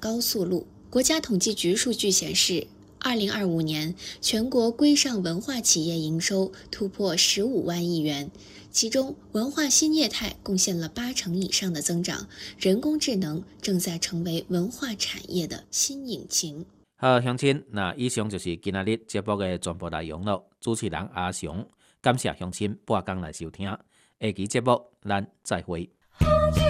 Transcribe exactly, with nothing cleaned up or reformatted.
高速路。国家统计局数据显示，二零二五年全国规上文化企业营收突破十五万亿元，其中文化新业态贡献了八成以上的增长，人工智能正在成为文化产业的新引擎。 好，乡亲，那以上就是今仔日节目的全部内容了。主持人阿雄，感谢乡亲半工来收听，下期节目咱再会。